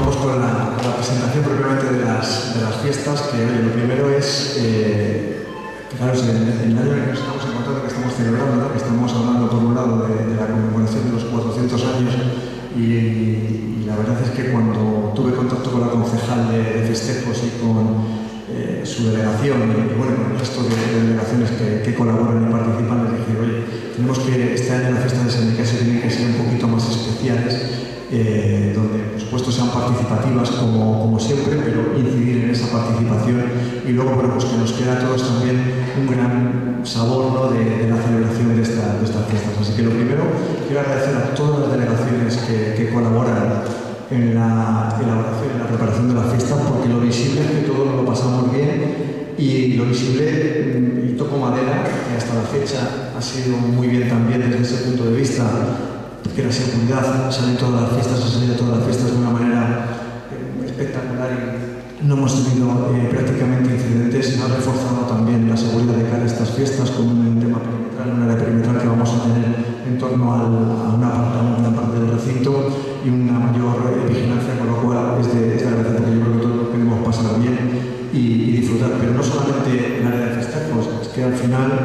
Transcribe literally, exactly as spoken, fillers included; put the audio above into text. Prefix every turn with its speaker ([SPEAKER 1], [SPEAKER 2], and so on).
[SPEAKER 1] vamos con la, con la presentación propiamente de las, de las fiestas, que oye, lo primero es, eh, fijaros, en, en el año en el que nos estamos encontrando, que estamos celebrando, ¿no? Que estamos hablando por un lado de, de la conmemoración de los cuatrocientos años, y, y la verdad es que cuando tuve contacto con la concejal de, de festejos y con eh, su delegación y, y bueno, con el resto de, de delegaciones que, que colaboran y participan, les dije, oye, tenemos que este año las fiestas de San Nicasio tienen que ser un poquito más especiales, Eh, donde por supuesto sean participativas como, como siempre, pero incidir en esa participación y luego bueno, pues que nos queda a todos también un gran sabor, ¿no? de, de la celebración de, esta, de estas fiestas. Así que lo primero, quiero agradecer a todas las delegaciones que, que colaboran en la elaboración y la preparación de la fiesta, porque lo visible es que todos nos lo pasamos bien y lo visible, y toco madera, que hasta la fecha ha sido muy bien también desde ese punto de vista, que la seguridad sale todas las fiestas, ha salido todas las fiestas de una manera eh, espectacular y no hemos tenido eh, prácticamente incidentes. Se ha reforzado también la seguridad de cara a estas fiestas con un tema perimetral, un área perimetral que vamos a tener en torno al, a, una, a una parte del recinto y una mayor eh, vigilancia, con lo cual es de, es de agradecer, porque yo creo que todos lo queremos pasar bien y, y disfrutar. Pero no solamente el área de festejos, es que al final